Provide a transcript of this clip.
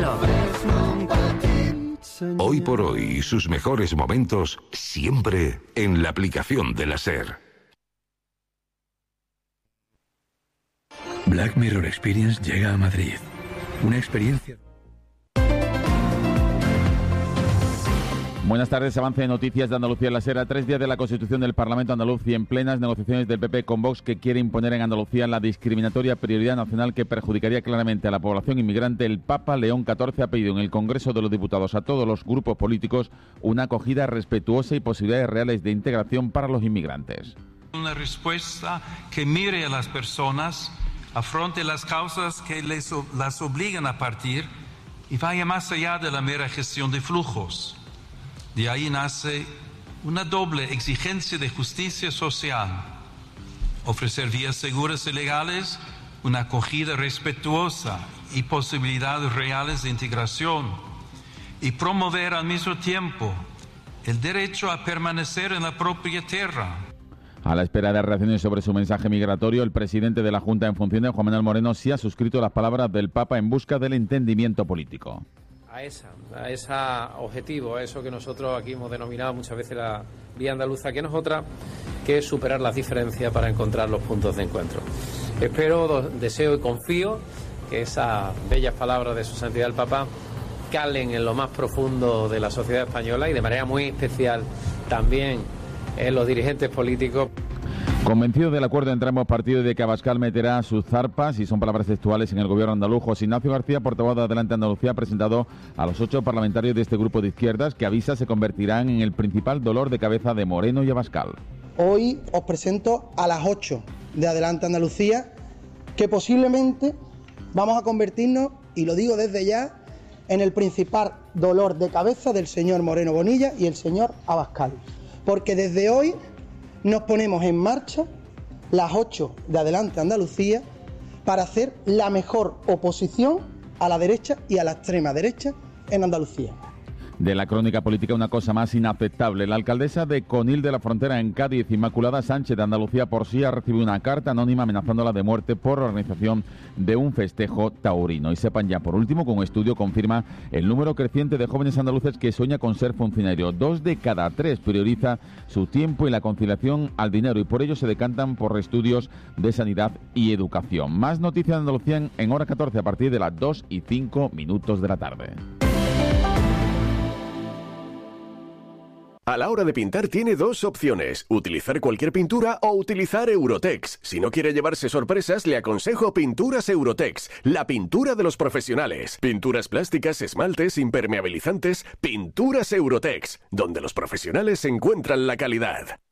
Escúchalo. Hoy por hoy, sus mejores momentos siempre en la aplicación de la SER. Black Mirror Experience llega a Madrid. Una experiencia... Buenas tardes, avance de noticias de Andalucía en la SER. A 3 días de la Constitución del Parlamento andaluz y en plenas negociaciones del PP con Vox, que quiere imponer en Andalucía la discriminatoria prioridad nacional que perjudicaría claramente a la población inmigrante, el Papa León XIV ha pedido en el Congreso de los Diputados a todos los grupos políticos una acogida respetuosa y posibilidades reales de integración para los inmigrantes. Una respuesta que mire a las personas, afronte las causas que las obligan a partir y vaya más allá de la mera gestión de flujos. De ahí nace una doble exigencia de justicia social: ofrecer vías seguras y legales, una acogida respetuosa y posibilidades reales de integración, y promover al mismo tiempo el derecho a permanecer en la propia tierra. A la espera de reacciones sobre su mensaje migratorio, el presidente de la Junta en funciones, Juan Manuel Moreno, sí ha suscrito las palabras del Papa en busca del entendimiento político. A ese objetivo, a eso que nosotros aquí hemos denominado muchas veces la vía andaluza, que no es otra que superar las diferencias para encontrar los puntos de encuentro. Espero, deseo y confío que esas bellas palabras de su santidad el Papa calen en lo más profundo de la sociedad española y de manera muy especial también en los dirigentes políticos. Convencido del acuerdo entre ambos partidos y de que Abascal meterá sus zarpas, y son palabras textuales, en el gobierno andaluz, José Ignacio García, portavoz de Adelante Andalucía, ha presentado a los 8 parlamentarios de este grupo de izquierdas que avisa se convertirán en el principal dolor de cabeza de Moreno y Abascal. Hoy os presento a las 8 de Adelante Andalucía, que posiblemente vamos a convertirnos, y lo digo desde ya, en el principal dolor de cabeza del señor Moreno Bonilla y el señor Abascal. Porque desde hoy nos ponemos en marcha las 8 de Adelante Andalucía para hacer la mejor oposición a la derecha y a la extrema derecha en Andalucía. De la crónica política, una cosa más inaceptable. La alcaldesa de Conil de la Frontera, en Cádiz, Inmaculada Sánchez de Andalucía por sí, ha recibido una carta anónima amenazándola de muerte por la organización de un festejo taurino. Y sepan ya, por último, que un estudio confirma el número creciente de jóvenes andaluces que sueña con ser funcionario. 2 de cada 3 prioriza su tiempo y la conciliación al dinero, y por ello se decantan por estudios de sanidad y educación. Más noticias de Andalucía en hora 14 a partir de las 2:05 de la tarde. A la hora de pintar tiene 2 opciones: utilizar cualquier pintura o utilizar Eurotex. Si no quiere llevarse sorpresas, le aconsejo Pinturas Eurotex, la pintura de los profesionales. Pinturas plásticas, esmaltes, impermeabilizantes. Pinturas Eurotex, donde los profesionales encuentran la calidad.